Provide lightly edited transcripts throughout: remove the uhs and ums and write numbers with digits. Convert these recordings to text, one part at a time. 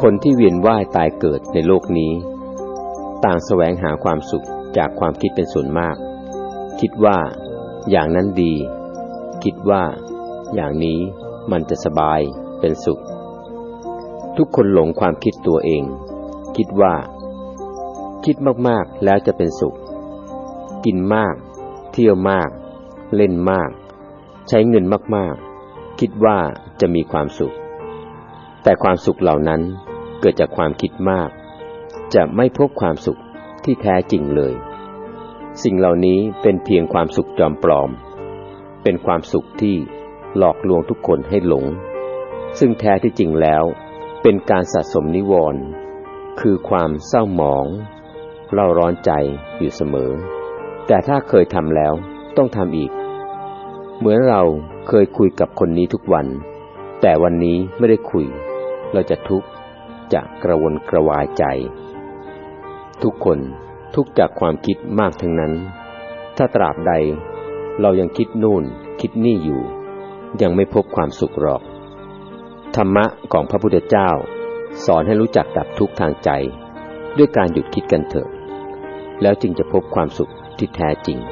คนที่เวียนว่ายตายเกิดในโลกนี้ต่างแสวงหาความสุขจากความคิดเป็นส่วนมากคิดว่าอย่างนั้นดีคิดว่าอย่างนี้มันจะสบายเป็นสุขทุกคนหลงความคิดตัวเองคิดว่าคิดมากๆแล้วจะเป็นสุขกินมากเที่ยวมากเล่นมากใช้เงินมากๆคิดว่าจะมีความสุขแต่ความสุขเหล่านั้นเกิดจากความคิดมากจะไม่พบความสุขที่แท้จริงเลยสิ่งเหล่านี้เป็นเพียงความสุขจอมปลอมเป็นความสุขที่หลอกลวงทุกคนให้หลงซึ่งแท้ที่จริงแล้วเป็นการสะสมนิวรณ์คือความเศร้าหมองเร่าร้อนใจอยู่เสมอแต่ถ้าเคยทำแล้วต้องทำอีกเหมือนเราเคยคุยกับคนนี้ทุกวันแต่วันนี้ไม่ได้คุยเราจะทุกข์จะกระวนกระวายใจทุกคนทุกข์จากความคิดมากทั้งนั้นถ้าตราบใดเรายังคิดนู่นคิดนี่อยู่ยังไม่พบความสุขหรอกธรรมะของพระพุทธเจ้าสอนให้รู้จักดับทุกข์ทางใจด้วยการหยุดคิดกันเถอะแล้วจึงจะพบความสุขที่แท้จริง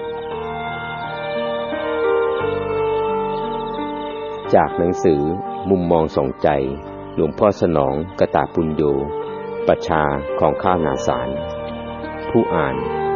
จากหนังสือมุมมองส่องใจหลวงพ่อสนองกตปุญโญ ประชาของข้าวนาสารผู้อ่าน